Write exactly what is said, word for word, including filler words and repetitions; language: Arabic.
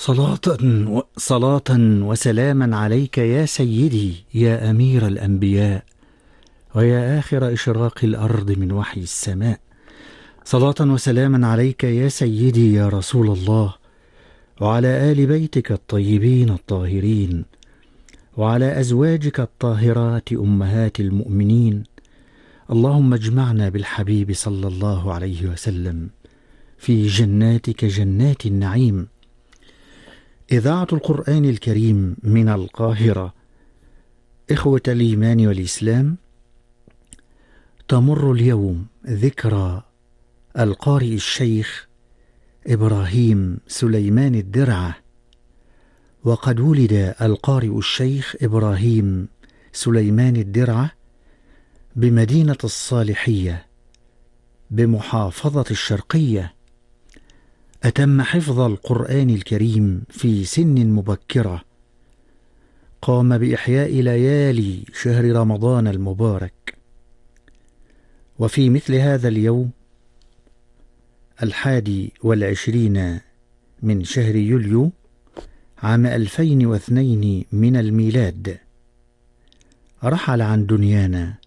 صلاة و... صلاة وسلاما عليك يا سيدي يا أمير الأنبياء، ويا آخر إشراق الأرض من وحي السماء. صلاة وسلاما عليك يا سيدي يا رسول الله، وعلى آل بيتك الطيبين الطاهرين، وعلى أزواجك الطاهرات أمهات المؤمنين. اللهم اجمعنا بالحبيب صلى الله عليه وسلم في جناتك جنات النعيم. إذاعة القرآن الكريم من القاهرة. إخوة الإيمان والإسلام، تمر اليوم ذكرى القارئ الشيخ إبراهيم سليمان الدرعة. وقد ولد القارئ الشيخ إبراهيم سليمان الدرعة بمدينة الصالحية بمحافظة الشرقية. أتم حفظ القرآن الكريم في سن مبكرة. قام بإحياء ليالي شهر رمضان المبارك. وفي مثل هذا اليوم الحادي والعشرين من شهر يوليو عام ألفين واثنين من الميلاد رحل عن دنيانا